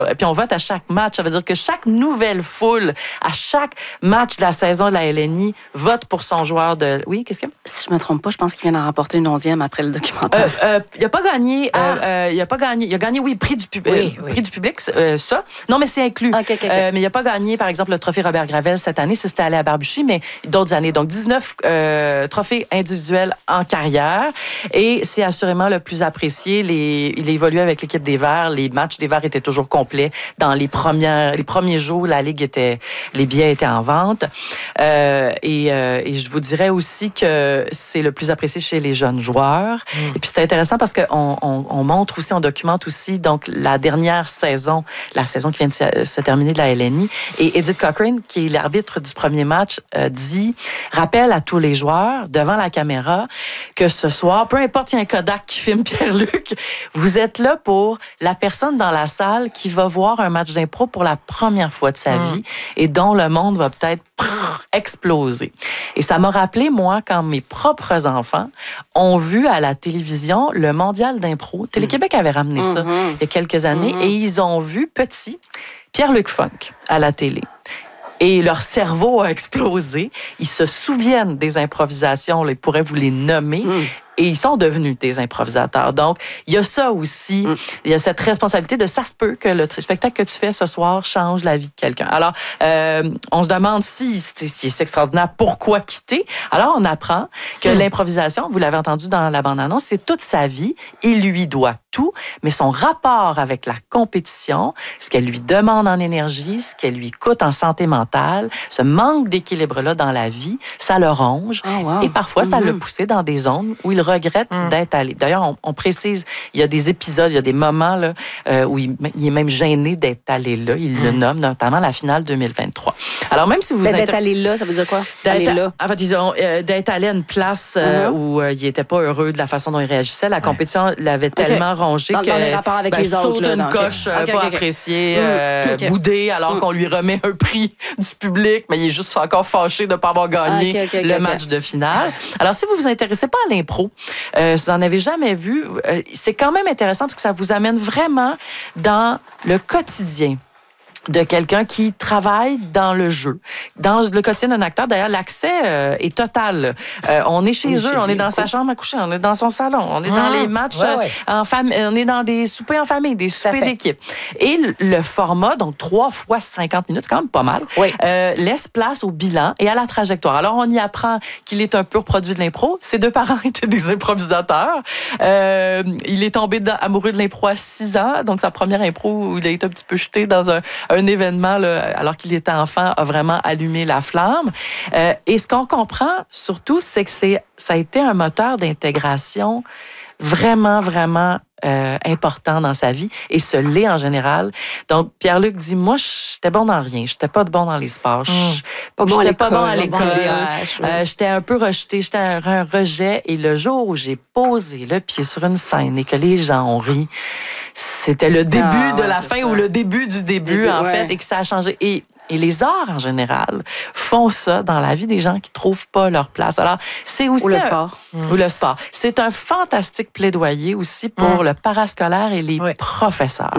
Et puis on vote à chaque match. Ça veut dire que chaque nouvelle foule, à chaque match de la saison de la LNI, vote pour son joueur de... Oui, qu'est-ce que... Si je me trompe pas, je pense qu'il vient d'en remporter une 11e après le documentaire. Il n'a pas gagné. Il a pas gagné. Il a gagné, oui, prix du public. Prix du public, ça. Non, mais c'est inclus. Okay. Mais il n'a pas gagné, par exemple, le trophée Robert Gravel cette année. Ça, c'était allé à Barbouchy, mais d'autres années. Donc, 19 trophées individuels en carrière. Et c'est assurément le plus apprécié. Il a évolué avec l'équipe des Verts. Les matchs des Verts étaient toujours complets. Dans les premiers jours, la Ligue les billets étaient en vente. Et je vous dirais aussi que c'est le plus apprécié chez les jeunes joueurs. Et puis, c'est intéressant parce qu'on montre aussi, on documente aussi donc la dernière saison, la saison qui vient de se terminer de la LNI. Et Edith Cochrane, qui est l'arbitre du premier match, rappelle à tous les joueurs, devant la caméra, que ce soir, peu importe, il y a un Kodak qui filme Pierre-Luc, vous êtes là pour la personne dans la salle qui va voir un match d'impro pour la première fois de sa vie et dont le monde va peut-être exploser. Et ça m'a rappelé, moi, quand mes propres enfants ont vu à la télévision le mondial d'impro. Télé-Québec avait ramené ça il y a quelques années et ils ont vu petit Pierre-Luc Funk à la télé. Et leur cerveau a explosé. Ils se souviennent des improvisations, là, ils pourraient vous les nommer. Et ils sont devenus des improvisateurs. Donc, il y a ça aussi. Il y a cette responsabilité de ça se peut que le spectacle que tu fais ce soir change la vie de quelqu'un. Alors, on se demande si c'est extraordinaire, pourquoi quitter? Alors, on apprend que l'improvisation, vous l'avez entendu dans la bande-annonce, c'est toute sa vie. Il lui doit tout, mais son rapport avec la compétition, ce qu'elle lui demande en énergie, ce qu'elle lui coûte en santé mentale, ce manque d'équilibre-là dans la vie, ça le ronge. Et parfois, ça l'a poussé dans des zones où il regrette d'être allé. D'ailleurs, on précise, il y a des épisodes, il y a des moments là, où il est même gêné d'être allé là. Il le nomme, notamment la finale 2023. Alors, même si vous... D'être allé là, ça veut dire quoi? Aller là? En fait, disons, d'être allé à une place où il n'était pas heureux de la façon dont il réagissait. La compétition l'avait tellement rongé dans les rapports avec les autres. Saute une coche, pas apprécié, boudé, alors qu'on lui remet un prix du public, mais il est juste encore fâché de ne pas avoir gagné le match de finale. Alors, si vous vous intéressez pas à l'impro, si vous n'en avez jamais vu, c'est quand même intéressant parce que ça vous amène vraiment dans le quotidien de quelqu'un qui travaille dans le jeu. Dans le quotidien d'un acteur, d'ailleurs, l'accès est total. On est chez eux, on est dans sa chambre à coucher, on est dans son salon, on est dans les matchs en famille, on est dans des soupers en famille, des soupers d'équipe. Et le format, donc 3 fois 50 minutes, c'est quand même pas mal, laisse place au bilan et à la trajectoire. Alors, on y apprend qu'il est un pur produit de l'impro. Ses 2 parents étaient des improvisateurs. Il est tombé amoureux de l'impro à 6 ans, donc sa première impro où il a été un petit peu jeté dans un événement, là, alors qu'il était enfant, a vraiment allumé la flamme. Et ce qu'on comprend, surtout, c'est que ça a été un moteur d'intégration vraiment, vraiment important dans sa vie, et ce l'est en général. Donc, Pierre-Luc dit, moi, j'étais bon dans rien. J'étais pas bon dans les sports. J'étais pas bon à l'école. J'étais un peu rejeté. J'étais un rejet. Et le jour où j'ai posé le pied sur une scène et que les gens ont ri, c'était le début de la fin ou le début du début, en fait, et que ça a changé. Et les arts, en général, font ça dans la vie des gens qui trouvent pas leur place. Alors, c'est aussi... Ou le sport. Ou le sport. C'est un fantastique plaidoyer aussi pour le parascolaire et les professeurs.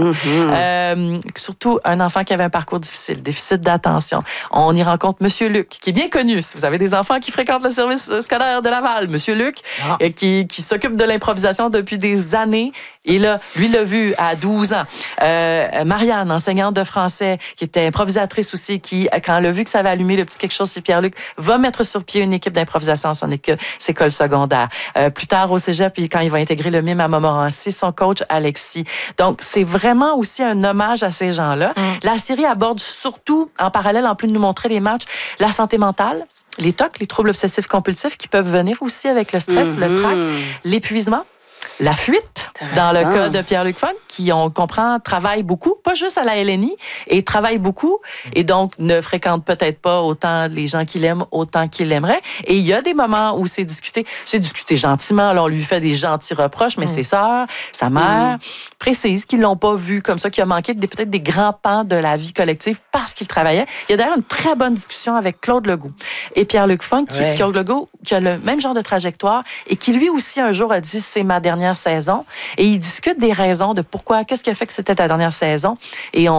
Surtout un enfant qui avait un parcours difficile, déficit d'attention. On y rencontre Monsieur Luc, qui est bien connu. Si vous avez des enfants qui fréquentent le service scolaire de Laval, Monsieur Luc, qui s'occupe de l'improvisation depuis des années. Et là, lui l'a vu à 12 ans. Marianne, enseignante de français, qui était improvisatrice aussi, qui, quand elle a vu que ça avait allumé le petit quelque chose chez Pierre-Luc, va mettre sur pied une équipe d'improvisation à son école secondaire. Plus tard au cégep, puis quand il va intégrer le mime à Montmorency, son coach Alexis. Donc, c'est vraiment aussi un hommage à ces gens-là. La série aborde surtout, en parallèle, en plus de nous montrer les matchs, la santé mentale, les TOC, les troubles obsessifs compulsifs, qui peuvent venir aussi avec le stress, le trac, l'épuisement, la fuite, dans le cas de Pierre-Luc Funk, qui, on comprend, travaille beaucoup, pas juste à la LNI, et travaille beaucoup, et donc ne fréquente peut-être pas autant les gens qu'il aime, autant qu'il aimerait. Et il y a des moments où c'est discuté gentiment, là, on lui fait des gentils reproches, mais ses sœurs, sa mère, précisent qu'ils l'ont pas vu comme ça, qu'il a manqué peut-être des grands pans de la vie collective parce qu'il travaillait. Il y a d'ailleurs une très bonne discussion avec Claude Legault et Pierre-Luc Funk, Claude Legault, qui a le même genre de trajectoire et qui lui aussi un jour a dit « c'est ma dernière saison ». Et ils discutent des raisons de pourquoi, qu'est-ce qui a fait que c'était ta dernière saison. Et